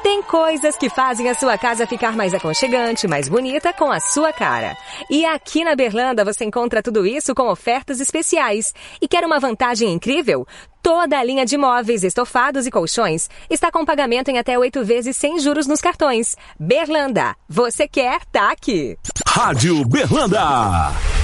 Tem coisas que fazem a sua casa ficar mais aconchegante, mais bonita, com a sua cara. E aqui na Berlanda você encontra tudo isso com ofertas especiais. E quer uma vantagem incrível? Toda a linha de móveis, estofados e colchões está com pagamento em até 8 vezes sem juros nos cartões. Berlanda, você quer, tá aqui. Rádio Berlanda.